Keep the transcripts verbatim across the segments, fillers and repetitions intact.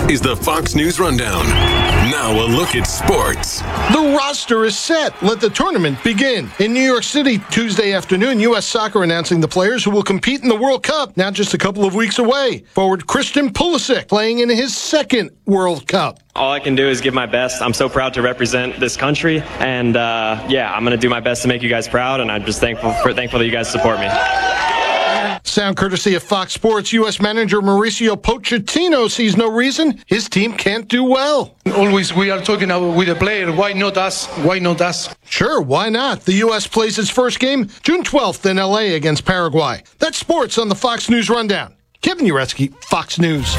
is the Fox News Rundown. Now a look at sports. The roster is set. Let the tournament begin. In New York City, Tuesday afternoon, U S Soccer announcing the players who will compete in the World Cup, now just a couple of weeks away. Forward Christian Pulisic playing in his second World Cup. All I can do is give my best. I'm so proud to represent this country, and uh, yeah, I'm going to do my best to make you guys proud, and I'm just thankful for thankful that you guys support me. Sound courtesy of Fox Sports. U S manager Mauricio Pochettino sees no reason his team can't do well. Always we are talking with a player. Why not us? Why not us? Sure, why not? The U S plays its first game June twelfth in L A against Paraguay. That's sports on the Fox News Rundown. Kevin Uretsky, Fox News.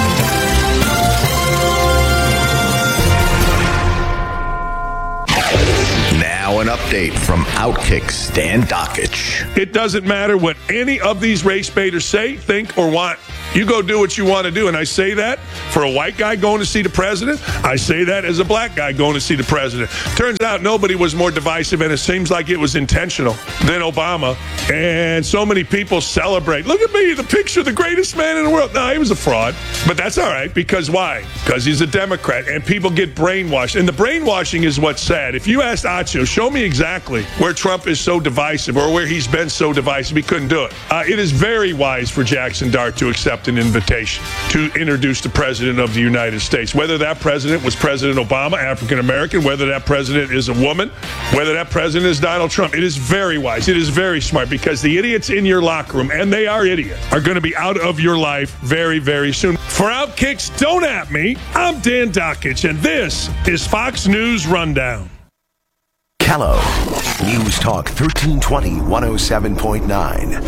Now an update from Outkick Stan Dakich. It doesn't matter what any of these race baiters say, think, or want. You go do what you want to do. And I say that for a white guy going to see the president. I say that as a black guy going to see the president. Turns out nobody was more divisive, and it seems like it was intentional, than Obama. And so many people celebrate. Look at me, the picture of the greatest man in the world. No, he was a fraud. But that's all right, because why? Because he's a Democrat, and people get brainwashed. And the brainwashing is what's sad. If you asked Acho, show me exactly where Trump is so divisive or where he's been so divisive, he couldn't do it. Uh, it is very wise for Jackson Dart to accept an invitation to introduce the president of the United States. Whether that president was President Obama, African American, whether that president is a woman, whether that president is Donald Trump, it is very wise. It is very smart, because the idiots in your locker room, and they are idiots, are going to be out of your life very, very soon. For Outkicks, don't at me. I'm Dan Dakich, and this is Fox News Rundown. Kello, News Talk thirteen twenty, one oh seven point nine.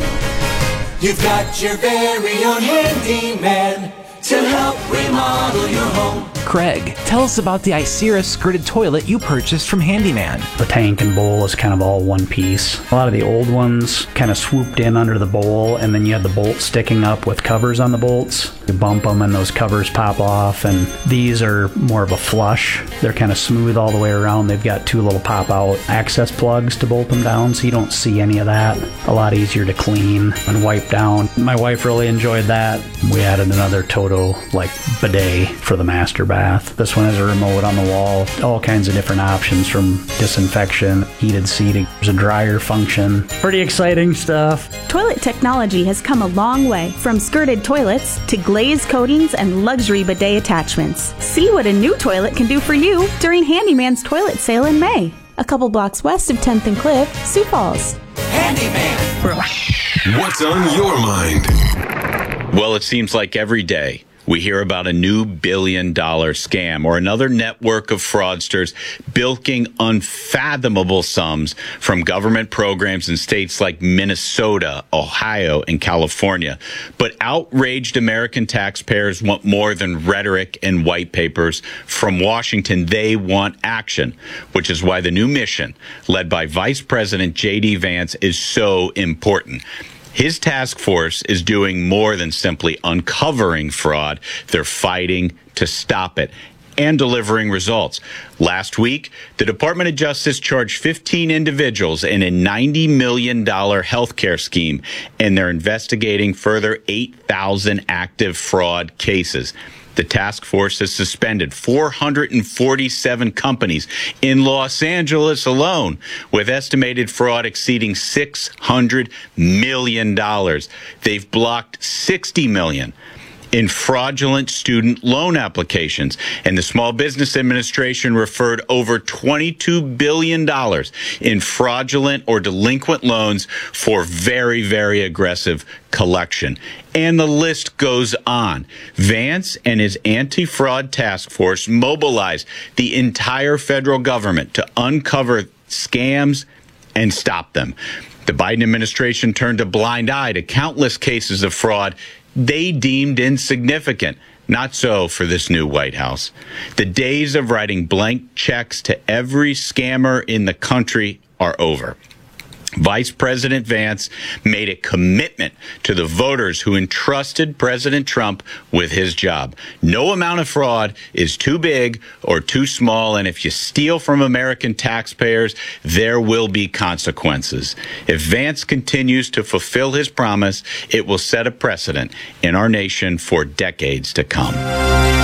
You've got your very own handyman to help remodel your home. Craig, tell us about the Icera skirted toilet you purchased from Handyman. The tank and bowl is kind of all one piece. A lot of the old ones kind of swooped in under the bowl, and then you had the bolt sticking up with covers on the bolts. You bump them and those covers pop off, and these are more of a flush. They're kind of smooth all the way around. They've got two little pop-out access plugs to bolt them down, so you don't see any of that. A lot easier to clean and wipe down. My wife really enjoyed that. We added another Toto like bidet for the master bath. This one has a remote on the wall, all kinds of different options, from disinfection, heated seating, there's a dryer function. Pretty exciting stuff. Toilet technology has come a long way, from skirted toilets to glazed coatings and luxury bidet attachments. See what a new toilet can do for you during Handyman's toilet sale in May. A couple blocks west of tenth and Cliff, Sioux Falls. Handyman. What's on your mind? Well, it seems like every day we hear about a new billion dollar scam or another network of fraudsters bilking unfathomable sums from government programs in states like Minnesota, Ohio, and California. But outraged American taxpayers want more than rhetoric and white papers from Washington. They want action, which is why the new mission led by Vice President J D Vance is so important. His task force is doing more than simply uncovering fraud. They're fighting to stop it and delivering results. Last week, the Department of Justice charged fifteen individuals in a ninety million dollars healthcare scheme, and they're investigating further eight thousand active fraud cases. The task force has suspended four hundred forty-seven companies in Los Angeles alone, with estimated fraud exceeding six hundred million dollars. They've blocked sixty million dollars in fraudulent student loan applications, and the Small Business Administration referred over twenty-two billion dollars in fraudulent or delinquent loans for very, very aggressive collection. And the list goes on. Vance and his anti-fraud task force mobilized the entire federal government to uncover scams and stop them. The Biden administration turned a blind eye to countless cases of fraud they deemed insignificant. Not so for this new White House. The days of writing blank checks to every scammer in the country are over. Vice President Vance made a commitment to the voters who entrusted President Trump with his job. No amount of fraud is too big or too small, and if you steal from American taxpayers, there will be consequences. If Vance continues to fulfill his promise, it will set a precedent in our nation for decades to come.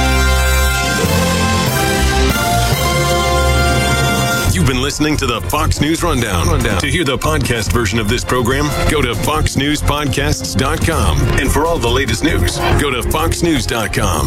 listening to the Fox News Rundown. Rundown. To hear the podcast version of this program, go to fox news podcasts dot com. And for all the latest news, go to fox news dot com.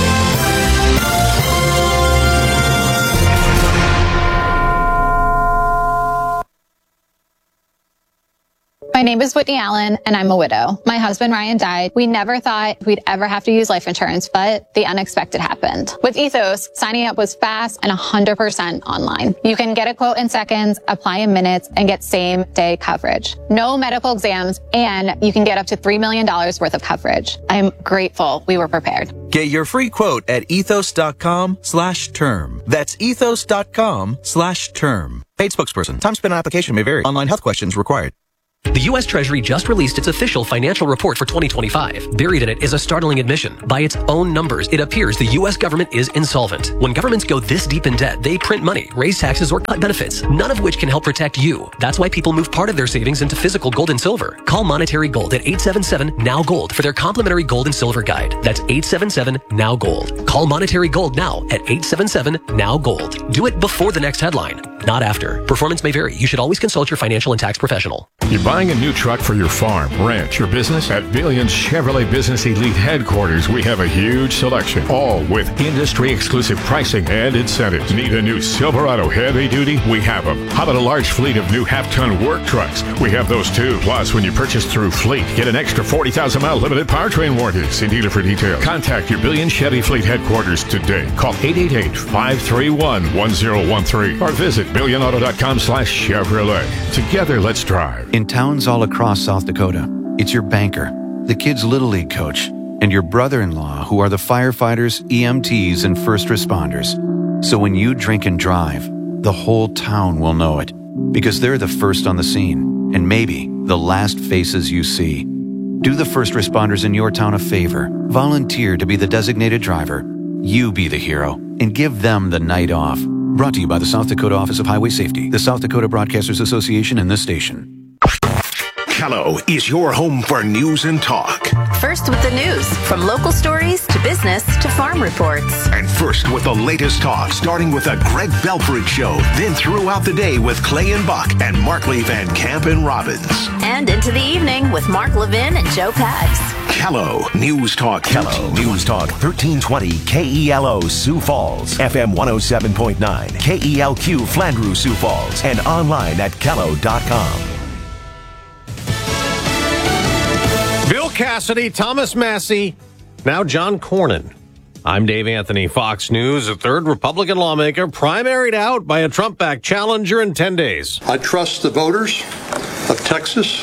My name is Whitney Allen, and I'm a widow. My husband, Ryan, died. We never thought we'd ever have to use life insurance, but the unexpected happened. With Ethos, signing up was fast and one hundred percent online. You can get a quote in seconds, apply in minutes, and get same-day coverage. No medical exams, and you can get up to three million dollars worth of coverage. I'm grateful we were prepared. Get your free quote at ethos.com slash term. That's ethos.com slash term. Paid spokesperson. Time spent on application may vary. Online health questions required. The U S Treasury just released its official financial report for twenty twenty-five. Buried in it is a startling admission. By its own numbers, it appears the U S government is insolvent. When governments go this deep in debt, they print money, raise taxes, or cut benefits, none of which can help protect you. That's why people move part of their savings into physical gold and silver. Call Monetary Gold at eight seven seven, N O W Gold for their complimentary gold and silver guide. That's eight seven seven, N O W Gold. Call Monetary Gold now at eight seven seven, N O W Gold. Do it before the next headline, not after. Performance may vary. You should always consult your financial and tax professional. You're buying a new truck for your farm, ranch, or business? At Billions Chevrolet Business Elite Headquarters, we have a huge selection, all with industry-exclusive pricing and incentives. Need a new Silverado heavy duty? We have them. How about a large fleet of new half-ton work trucks? We have those too. Plus, when you purchase through Fleet, get an extra forty thousand mile limited powertrain warranty. See dealer for details. Contact your Billions Chevy Fleet Headquarters today. Call eight eight eight, five three one, one zero one three or visit billion auto dot com slash Chevrolet. Together, let's drive. In towns all across South Dakota, it's your banker, the kids' Little League coach, and your brother-in-law who are the firefighters, E M Ts, and first responders. So when you drink and drive, the whole town will know it, because they're the first on the scene, and maybe the last faces you see. Do the first responders in your town a favor. Volunteer to be the designated driver. You be the hero, and give them the night off. Brought to you by the South Dakota Office of Highway Safety, the South Dakota Broadcasters Association, and this station. Callow is your home for news and talk. First with the news, from local stories to business to farm reports. And first with the latest talk, starting with a Greg Belford show, then throughout the day with Clay and Buck and Markley Van Camp and Robbins. And into the evening with Mark Levin and Joe Pags. Callow News Talk. Callow News Talk thirteen twenty K E L O Sioux Falls, F M one oh seven point nine, K E L Q Flandreau Sioux Falls, and online at callow dot com. Bill Cassidy, Thomas Massie, now John Cornyn. I'm Dave Anthony, Fox News. A third Republican lawmaker primaried out by a Trump-backed challenger in ten days. I trust the voters of Texas,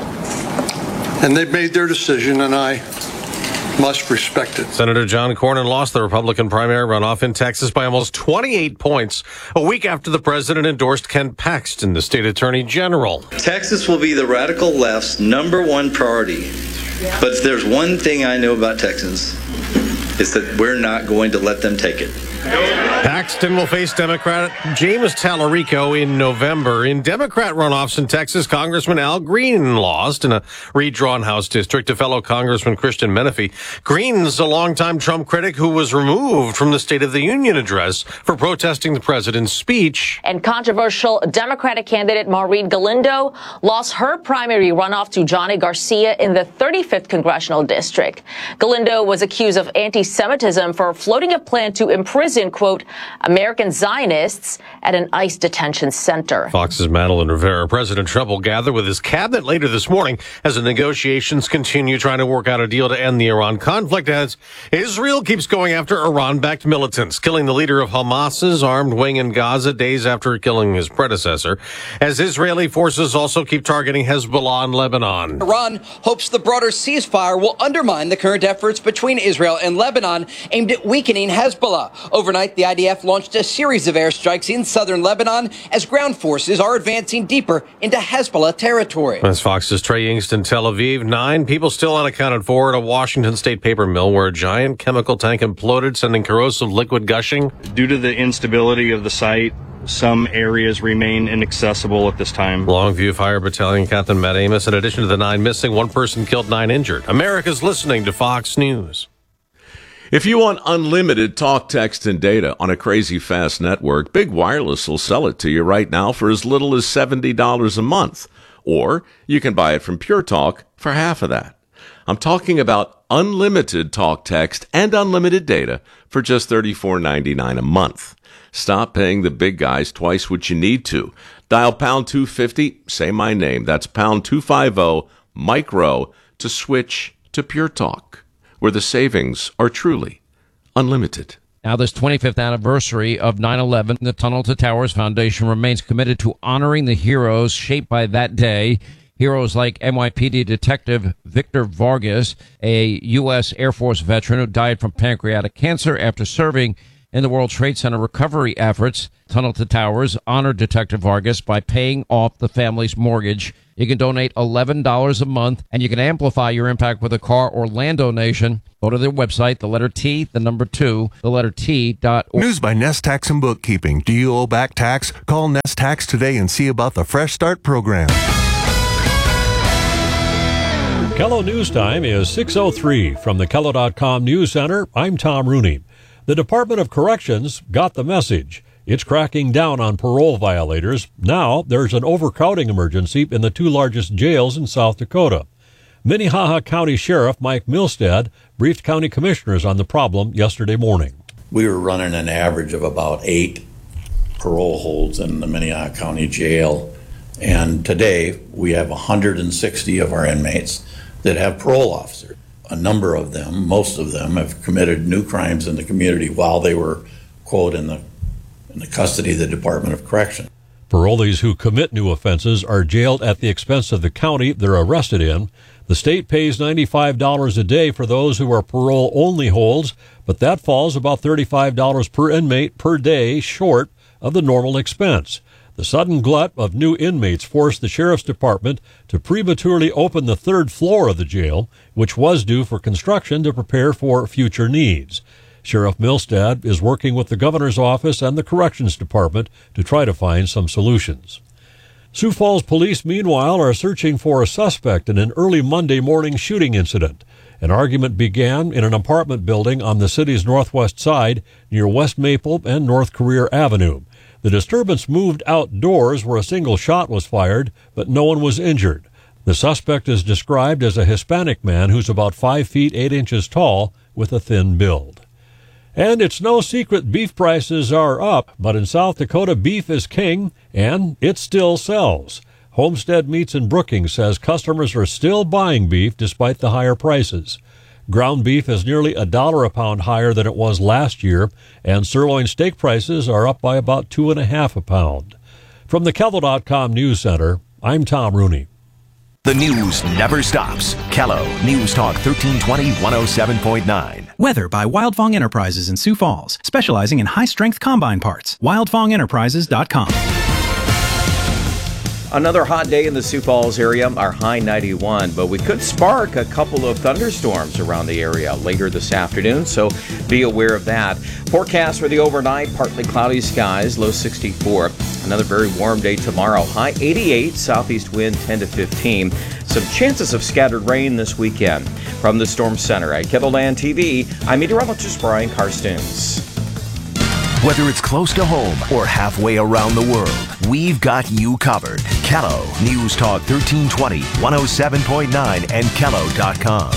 and they've made their decision, and I must respect it. Senator John Cornyn lost the Republican primary runoff in Texas by almost twenty-eight points, a week after the president endorsed Ken Paxton, the state attorney general. Texas will be the radical left's number one priority. But if there's one thing I know about Texans, it's that we're not going to let them take it. Paxton will face Democrat James Tallarico in November. In Democrat runoffs in Texas, Congressman Al Green lost in a redrawn House district to fellow Congressman Christian Menefee. Green's a longtime Trump critic who was removed from the State of the Union address for protesting the president's speech. And controversial Democratic candidate Maureen Galindo lost her primary runoff to Johnny Garcia in the thirty-fifth Congressional District. Galindo was accused of anti-Semitism for floating a plan to imprison in, quote, American Zionists at an ICE detention center. Fox's Madeline Rivera. President Trump will gather with his cabinet later this morning as the negotiations continue trying to work out a deal to end the Iran conflict as Israel keeps going after Iran-backed militants, killing the leader of Hamas's armed wing in Gaza days after killing his predecessor, as Israeli forces also keep targeting Hezbollah in Lebanon. Iran hopes the broader ceasefire will undermine the current efforts between Israel and Lebanon aimed at weakening Hezbollah. Overnight, the I D F launched a series of airstrikes in southern Lebanon as ground forces are advancing deeper into Hezbollah territory. That's Fox's Trey Yingst in Tel Aviv. Nine people still unaccounted for at a Washington state paper mill where a giant chemical tank imploded, sending corrosive liquid gushing. Due to the instability of the site, some areas remain inaccessible at this time. Longview Fire Battalion Captain Matt Amos. In addition to the nine missing, one person killed, nine injured. America's listening to Fox News. If you want unlimited talk, text, and data on a crazy fast network, Big Wireless will sell it to you right now for as little as seventy dollars a month. Or you can buy it from Pure Talk for half of that. I'm talking about unlimited talk, text, and unlimited data for just thirty-four ninety-nine a month. Stop paying the big guys twice what you need to. Dial pound two fifty, say my name. That's pound two fifty, micro, to switch to Pure Talk, where the savings are truly unlimited. Now, this twenty-fifth anniversary of nine eleven, the Tunnel to Towers Foundation remains committed to honoring the heroes shaped by that day. Heroes like N Y P D Detective Victor Vargas, a U S Air Force veteran who died from pancreatic cancer after serving in the World Trade Center recovery efforts. Tunnel to Towers honored Detective Vargas by paying off the family's mortgage. You can donate eleven dollars a month, and you can amplify your impact with a car or land donation. Go to their website, the letter T, the number two, the letter T dot org. News by Nest Tax and Bookkeeping. Do you owe back tax? Call Nest Tax today and see about the Fresh Start program. Kello News Time is six oh three. From the Kello dot com News Center, I'm Tom Rooney. The Department of Corrections got the message. It's cracking down on parole violators. Now there's an overcrowding emergency in the two largest jails in South Dakota. Minnehaha County Sheriff Mike Milstead briefed county commissioners on the problem yesterday morning. We were running an average of about eight parole holds in the Minnehaha County Jail, and today we have one hundred sixty of our inmates that have parole officers. A number of them, most of them, have committed new crimes in the community while they were, quote, in the in the custody of the Department of Correction. Parolees who commit new offenses are jailed at the expense of the county they're arrested in. The state pays ninety-five dollars a day for those who are parole-only holds, but that falls about thirty-five dollars per inmate per day short of the normal expense. The sudden glut of new inmates forced the Sheriff's Department to prematurely open the third floor of the jail, which was due for construction to prepare for future needs. Sheriff Milstead is working with the governor's office and the Corrections Department to try to find some solutions. Sioux Falls police, meanwhile, are searching for a suspect in an early Monday morning shooting incident. An argument began in an apartment building on the city's northwest side near West Maple and North Career Avenue. The disturbance moved outdoors where a single shot was fired, but no one was injured. The suspect is described as a Hispanic man who's about five feet eight inches tall with a thin build. And it's no secret beef prices are up, but in South Dakota, beef is king, and it still sells. Homestead Meats in Brookings says customers are still buying beef despite the higher prices. Ground beef is nearly a dollar a pound higher than it was last year, and sirloin steak prices are up by about two and a half a pound. From the Kello dot com News Center, I'm Tom Rooney. The news never stops. Kello News Talk thirteen twenty, one oh seven point nine. Weather by Wildfong Enterprises in Sioux Falls, specializing in high-strength combine parts. wildfong enterprises dot com. Another hot day in the Sioux Falls area, our high ninety-one, but we could spark a couple of thunderstorms around the area later this afternoon, so be aware of that. Forecast for the overnight, partly cloudy skies, low sixty-four. Another very warm day tomorrow, high eighty-eight, southeast wind ten to fifteen. Some chances of scattered rain this weekend. From the Storm Center at Kettleland T V, I'm meteorologist Brian Karstens. Whether it's close to home or halfway around the world, we've got you covered. Kello News Talk thirteen twenty, one oh seven point nine, and Kello dot com.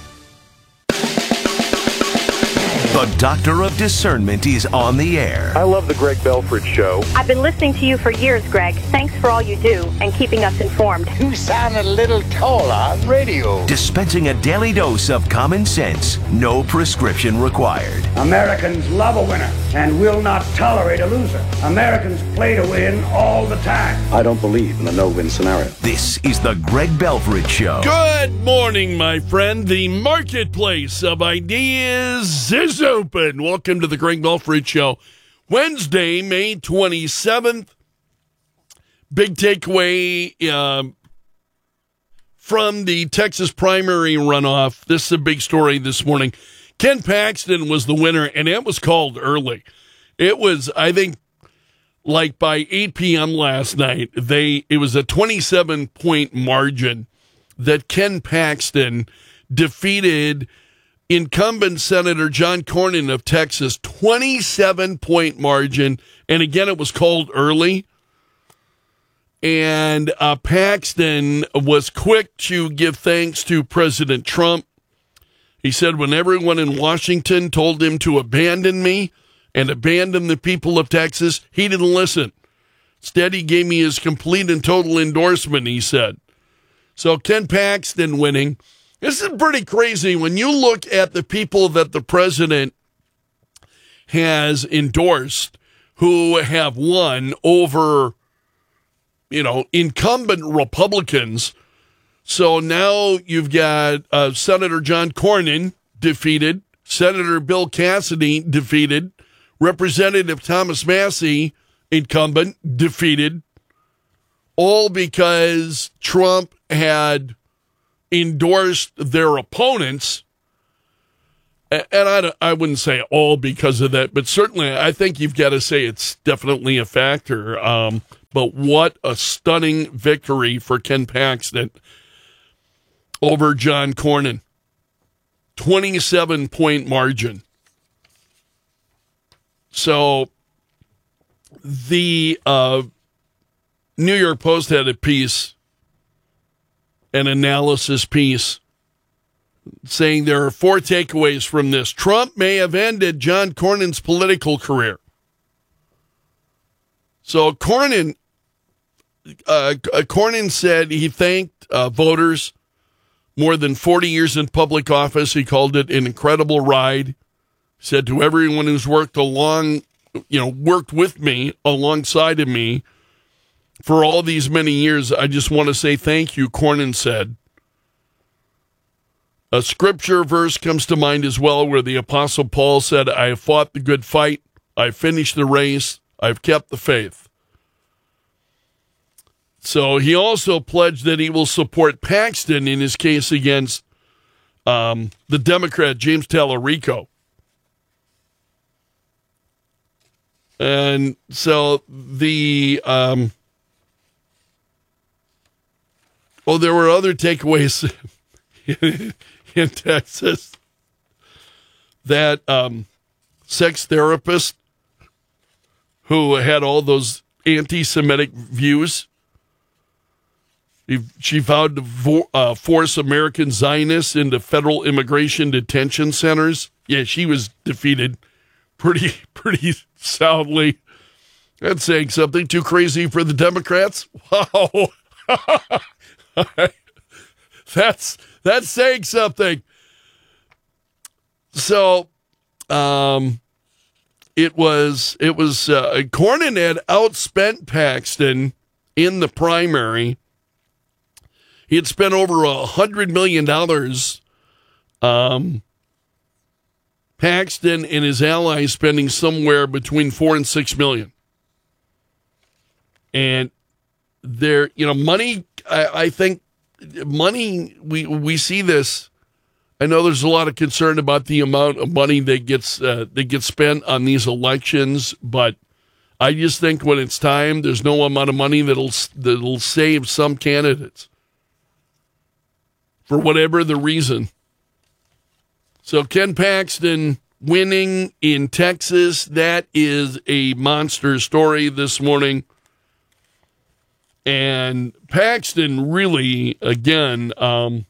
The Doctor of Discernment is on the air. I love the Greg Belford Show. I've been listening to you for years, Greg. Thanks for all you do and keeping us informed. You sound a little taller on radio. Dispensing a daily dose of common sense, no prescription required. Americans love a winner and will not tolerate a loser. Americans play to win all the time. I don't believe in the no-win scenario. This is the Greg Belford Show. Good morning, my friend. The marketplace of ideas is open. Welcome to the Greg Belford Show. Wednesday, May twenty-seventh. Big takeaway uh, from the Texas primary runoff. This is a big story this morning. Ken Paxton was the winner, and it was called early. It was, I think, like by eight p.m. last night. They it was a twenty-seven point margin that Ken Paxton defeated incumbent Senator John Cornyn of Texas, twenty-seven point margin. And again, it was called early. And uh, Paxton was quick to give thanks to President Trump. He said, when everyone in Washington told him to abandon me and abandon the people of Texas, he didn't listen. Instead, he gave me his complete and total endorsement, he said. So Ken Paxton winning. This is pretty crazy when you look at the people that the president has endorsed who have won over, you know, incumbent Republicans. So now you've got uh, Senator John Cornyn defeated, Senator Bill Cassidy defeated, Representative Thomas Massie, incumbent, defeated, all because Trump had endorsed their opponents. And I, I wouldn't say all because of that, but certainly I think you've got to say it's definitely a factor. Um, but what a stunning victory for Ken Paxton over John Cornyn. twenty-seven point margin. So the uh, New York Post had a piece, an analysis piece, saying there are four takeaways from this. Trump may have ended John Cornyn's political career. So Cornyn, uh, Cornyn said he thanked uh, voters. More than forty years in public office. He called it an incredible ride. He said to everyone who's worked along, you know, worked with me, alongside of me for all these many years, I just want to say thank you, Cornyn said. A scripture verse comes to mind as well where the Apostle Paul said, I have fought the good fight, I've finished the race, I've kept the faith. So he also pledged that he will support Paxton in his case against um, the Democrat James Tallarico. And so the, um, well, there were other takeaways in, in Texas. That um, sex therapist who had all those anti-Semitic views, she vowed to vo- uh, force American Zionists into federal immigration detention centers. Yeah, she was defeated pretty, pretty soundly. That's saying something. Too crazy for the Democrats? Wow. that's that's saying something. So, um, it was it was uh, Cornyn had outspent Paxton in the primary. He had spent over a hundred million dollars. Um, Paxton and his allies spending somewhere between four and six million. And there, you know, money. I, I think money. We we see this. I know there's a lot of concern about the amount of money that gets uh, that gets spent on these elections, but I just think when it's time, there's no amount of money that'll that'll save some candidates for whatever the reason. So Ken Paxton winning in Texas, that is a monster story this morning. And Paxton really, again, um,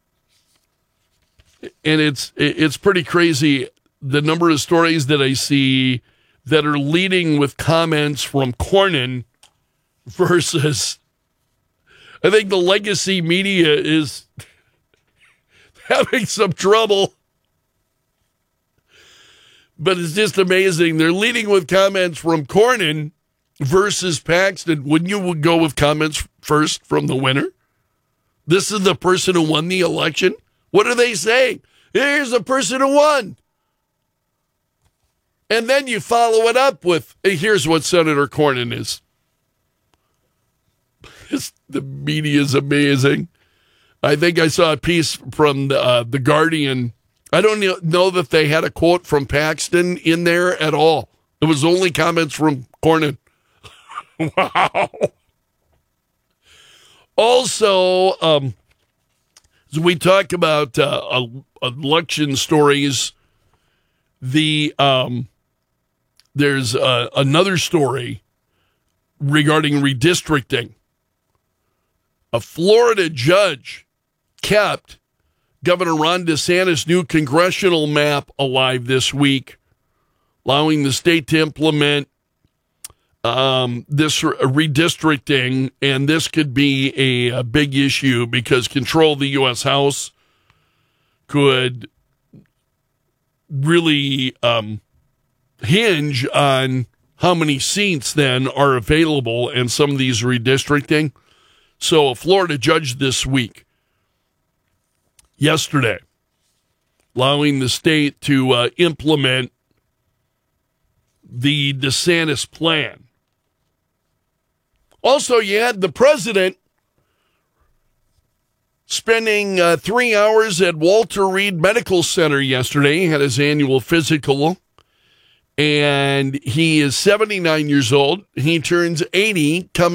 and it's it's pretty crazy, the number of stories that I see that are leading with comments from Cornyn versus, I think the legacy media is having some trouble. But it's just amazing. They're leading with comments from Cornyn versus Paxton. Wouldn't you go with comments first from the winner? This is the person who won the election. What are they saying? Here's the person who won. And then you follow it up with, hey, here's what Senator Cornyn is. The media is amazing. I think I saw a piece from the, uh, the Guardian. I don't know that they had a quote from Paxton in there at all. It was only comments from Cornyn. Wow. Also, um, As we talk about uh, election stories, the um, there's uh, another story regarding redistricting. A Florida judge kept Governor Ron DeSantis' new congressional map alive this week, allowing the state to implement um, this re- redistricting, and this could be a, a big issue because control of the U S House could really um, hinge on how many seats then are available in some of these redistricting. So a Florida judge this week, yesterday, allowing the state to uh, implement the DeSantis plan. Also, you had the president spending uh, three hours at Walter Reed Medical Center yesterday. He had his annual physical, and he is seventy-nine years old. He turns eighty coming